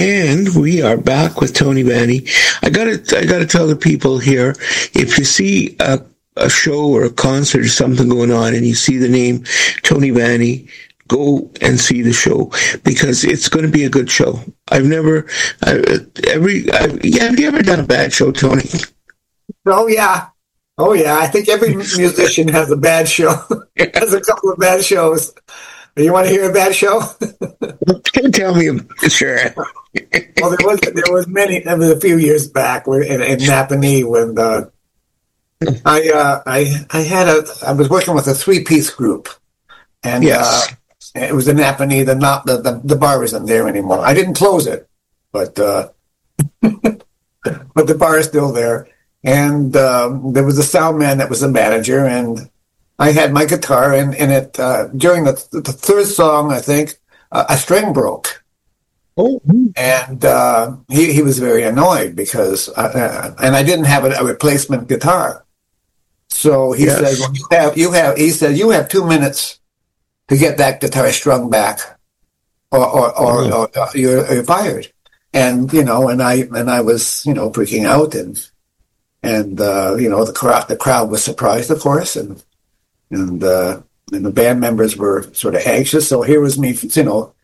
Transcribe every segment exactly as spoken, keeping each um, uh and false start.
And we are back with Tony Vanni. I gotta, I gotta tell the people here, if you see a, a show or a concert or something going on and you see the name Tony Vanni, go and see the show, because it's going to be a good show. I've never, I, every, I, yeah, have you ever done a bad show, Tony? Oh, yeah. Oh, yeah. I think every musician has a bad show, has a couple of bad shows. You want to hear a bad show? Tell me, sure. Well, there was there was many. There was a few years back in, in Napanee when uh, I uh, I I had a I was working with a three piece group, and yes. uh, it was in Napanee. The not the, the the bar isn't there anymore. I didn't close it, but uh, but the bar is still there. And um, there was a sound man that was the manager, and I had my guitar, and, and it uh, during the the third song, I think, uh, a string broke. Oh. And uh, he he was very annoyed because, uh, and I didn't have a, a replacement guitar. So he yes. said, well, "You have you have." He said, "You have two minutes to get that guitar strung back, or or, or, oh. or, or you're, you're fired." And you know, and I and I was you know freaking out, and and uh, you know the crowd the crowd was surprised, of course, and and uh, and the band members were sort of anxious. So here was me, you know.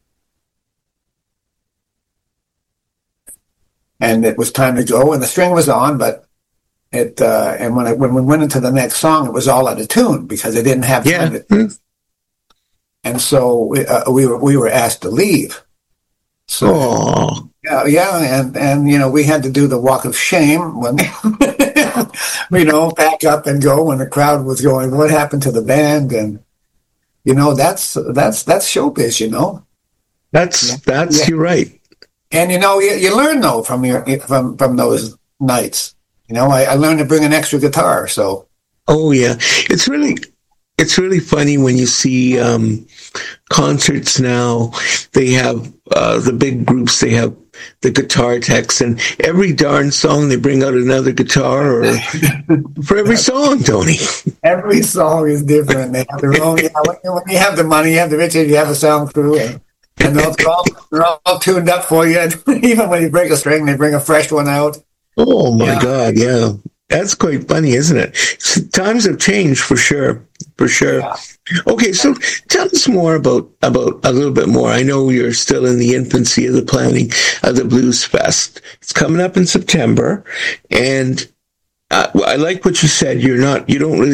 And it was time to go, and the string was on, but it. Uh, and when I, when we went into the next song, it was all out of tune because they didn't have yeah. time to. Mm-hmm. And so we, uh, we were we were asked to leave. So Aww. yeah, yeah, and and you know we had to do the walk of shame when you know back up and go when the crowd was going. What happened to the band? And you know that's that's that's showbiz. You know, that's yeah. that's yeah. you're right. And you know, you, you learn though from your from from those nights. You know, I, I learned to bring an extra guitar. So, oh yeah, it's really it's really funny when you see um, concerts now. They have uh, the big groups. They have the guitar techs, and every darn song they bring out another guitar, or for every song, Tony. Every song is different. They have their own. You know, when you have the money, you have the riches, you have a sound crew. And, And they're all, they're all tuned up for you. And even when you break a string, they bring a fresh one out. Oh, my yeah. God, yeah. That's quite funny, isn't it? So times have changed for sure, for sure. Yeah. Okay, so tell us more about, about a little bit more. I know you're still in the infancy of the planning of the Blues Fest. It's coming up in September. And uh, I like what you said. You're not, you don't really